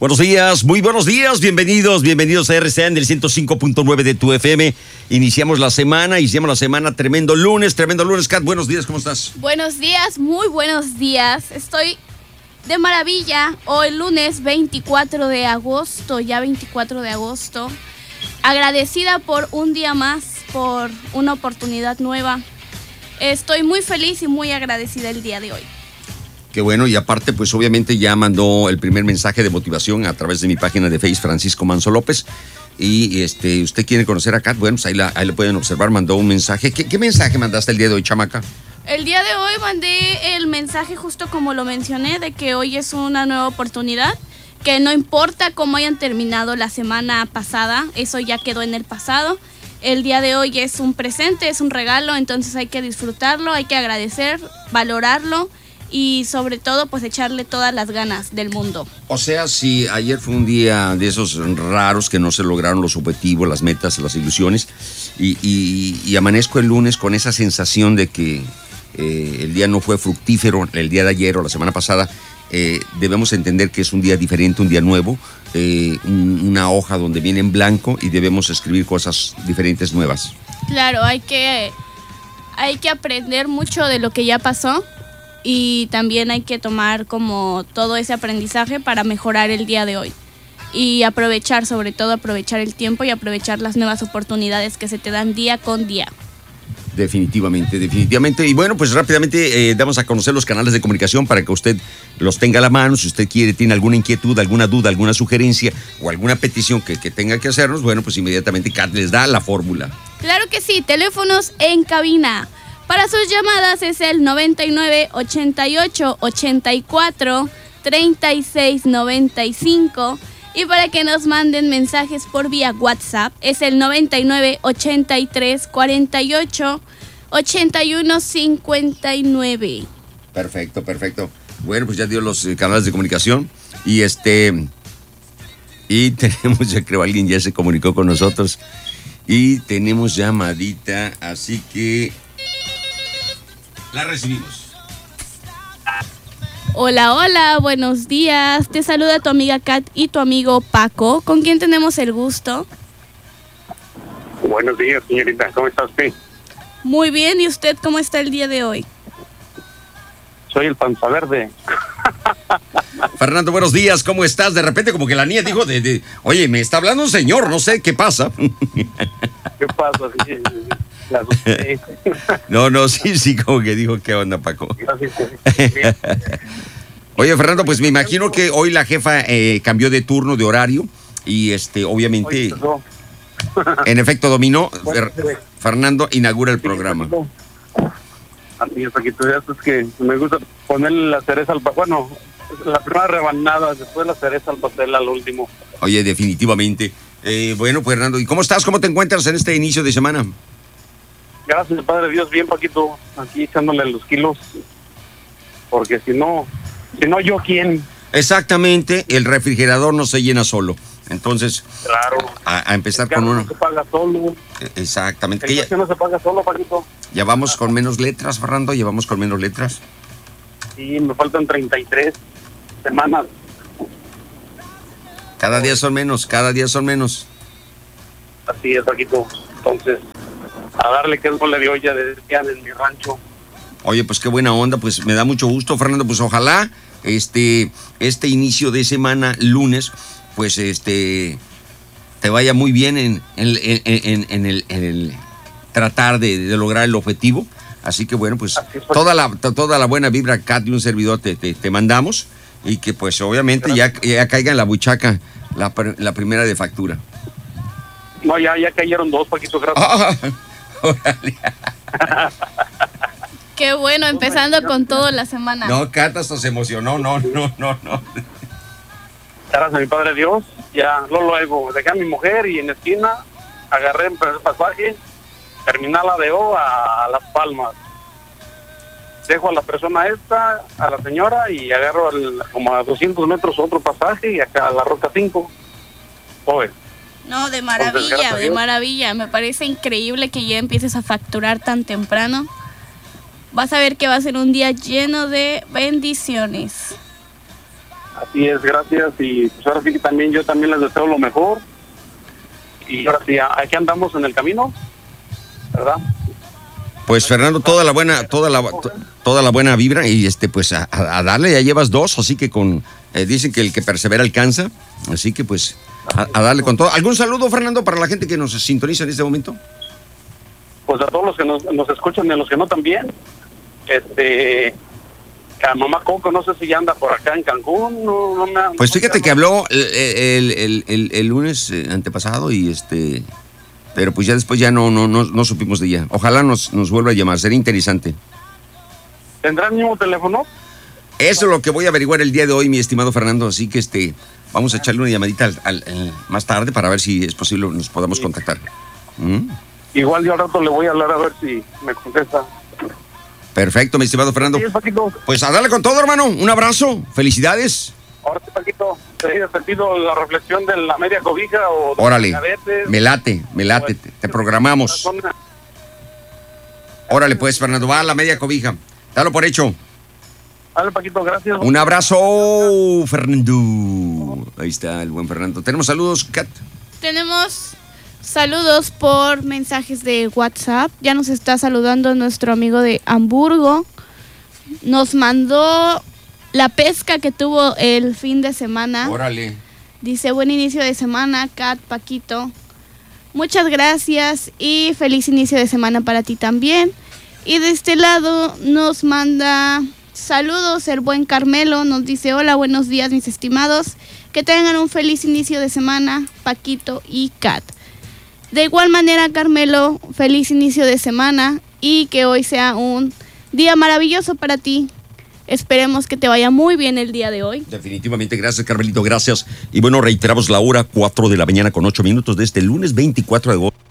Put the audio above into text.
Buenos días, muy buenos días, bienvenidos a RCA en el 105.9 de tu FM. Iniciamos la semana, tremendo lunes, Kat, buenos días, ¿cómo estás? Buenos días, muy buenos días, estoy de maravilla, hoy lunes 24 de agosto, agradecida por un día más, por una oportunidad nueva, estoy muy feliz y muy agradecida el día de hoy. Qué bueno, y aparte, pues obviamente ya mandó el primer mensaje de motivación a través de mi página de Facebook, Francisco Manso López. Y usted quiere conocer a Kat, bueno, pues ahí lo pueden observar, mandó un mensaje. ¿Qué mensaje mandaste el día de hoy, chamaca? El día de hoy mandé el mensaje justo como lo mencioné, de que hoy es una nueva oportunidad, que no importa cómo hayan terminado la semana pasada, eso ya quedó en el pasado. El día de hoy es un presente, es un regalo, entonces hay que disfrutarlo, hay que agradecer, valorarlo. Y sobre todo, pues echarle todas las ganas del mundo. O sea, si ayer fue un día de esos raros que no se lograron los objetivos, las metas, las ilusiones, y amanezco el lunes con esa sensación de que el día no fue fructífero, el día de ayer o la semana pasada, debemos entender que es un día diferente, un día nuevo, una hoja donde viene en blanco y debemos escribir cosas diferentes, nuevas. Claro, hay que aprender mucho de lo que ya pasó. Y también hay que tomar como todo ese aprendizaje para mejorar el día de hoy. Y aprovechar, sobre todo aprovechar el tiempo y aprovechar las nuevas oportunidades que se te dan día con día. Definitivamente. Y bueno, pues rápidamente damos a conocer los canales de comunicación para que usted los tenga a la mano. Si usted tiene alguna inquietud, alguna duda, alguna sugerencia o alguna petición que tenga que hacernos, bueno, pues inmediatamente Kat les da la fórmula. Claro que sí, teléfonos en cabina. Para sus llamadas es el 99 88 84 36 95 y para que nos manden mensajes por vía WhatsApp es el 99 83 48 81 59. Perfecto. Bueno, pues ya dio los canales de comunicación y tenemos, ya creo alguien ya se comunicó con nosotros y tenemos llamadita, así que la recibimos. Hola, buenos días. Te saluda tu amiga Kat y tu amigo Paco. ¿Con quién tenemos el gusto? Buenos días, señorita. ¿Cómo está usted? Muy bien. ¿Y usted cómo está el día de hoy? Soy el Panza Verde. Fernando, buenos días. ¿Cómo estás? De repente como que la niña dijo oye, me está hablando un señor, no sé qué pasa. ¿Qué pasa? Sí. No, sí, como que dijo, ¿qué onda, Paco? Oye, Fernando, pues me imagino que hoy la jefa cambió de turno, de horario, y obviamente, en efecto dominó, Fernando inaugura el programa. Así es, Paquito, es que me gusta ponerle la cereza al pastel, bueno, la primera rebanada, después la cereza al pastel al último. Oye, definitivamente. Bueno, pues, Fernando, ¿y cómo estás? ¿Cómo te encuentras en este inicio de semana? Gracias, Padre Dios, bien, Paquito, aquí echándole los kilos, porque si no, ¿yo quién? Exactamente, el refrigerador no se llena solo, entonces, claro, a empezar con uno. No se paga solo. Exactamente. El coche no se paga solo, Paquito. ¿Ya vamos con menos letras, Fernando? ¿Ya vamos con menos letras? Sí, me faltan 33 semanas. Cada día son menos. Así es, Paquito, entonces a darle que es mole de olla de en mi rancho. Oye, pues qué buena onda, pues me da mucho gusto, Fernando, pues ojalá este inicio de semana, lunes, pues te vaya muy bien en el tratar de lograr el objetivo. Así que bueno, pues toda la buena vibra, Kat, y un servidor te mandamos, y que pues obviamente ya caiga en la buchaca la primera de factura. No, ya cayeron 2, Paquito, gracias. Órale. Qué bueno, empezando con todo la semana. No, Kat hasta se emocionó, no. Gracias a mi Padre Dios, ya luego dejé a mi mujer y en la esquina agarré el pasaje, terminal ADO a Las Palmas. Dejo a la persona esta, a la señora, y agarro como a 200 metros otro pasaje y acá a la Roca 5. Joven. No, de maravilla. Me parece increíble que ya empieces a facturar tan temprano. Vas a ver que va a ser un día lleno de bendiciones. Así es, gracias. Y pues ahora sí que yo también les deseo lo mejor. Y ahora sí, aquí andamos en el camino, ¿verdad? Pues Fernando, toda la buena vibra y pues a darle, ya llevas 2, así que dicen que el que persevera alcanza, así que pues a darle con todo. ¿Algún saludo, Fernando, para la gente que nos sintoniza en este momento? Pues a todos los que nos escuchan y a los que no también. A mamá Coco, no sé si ya anda por acá en Cancún. Pues fíjate que habló el lunes antepasado y pero pues ya después ya no supimos de ella. Ojalá nos vuelva a llamar, sería interesante. ¿Tendrá el mismo teléfono? Eso es lo que voy a averiguar el día de hoy, mi estimado Fernando, así que vamos a echarle una llamadita más tarde para ver si es posible nos podamos contactar. Igual yo al rato le voy a hablar a ver si me contesta. Perfecto, mi estimado Fernando. Sí, Paquito. Pues a darle con todo, hermano. Un abrazo, felicidades. Ahora sí, Paquito, te pido la reflexión de la media cobija o... Órale, me late, te programamos. Órale pues, Fernando, va a la media cobija. Dalo por hecho. Dale, Paquito, gracias. Un abrazo, Fernando. Ahí está el buen Fernando. ¿Tenemos saludos, Kat? Tenemos saludos por mensajes de WhatsApp. Ya nos está saludando nuestro amigo de Hamburgo. Nos mandó la pesca que tuvo el fin de semana. Órale. Dice, buen inicio de semana, Kat, Paquito. Muchas gracias y feliz inicio de semana para ti también. Y de este lado nos manda saludos el buen Carmelo. Nos dice, hola, buenos días mis estimados. Que tengan un feliz inicio de semana, Paquito y Kat. De igual manera, Carmelo, feliz inicio de semana y que hoy sea un día maravilloso para ti. Esperemos que te vaya muy bien el día de hoy. Definitivamente, gracias, Carmelito, gracias. Y bueno, reiteramos la hora, 4 de la mañana con 8 minutos de este lunes 24 de agosto.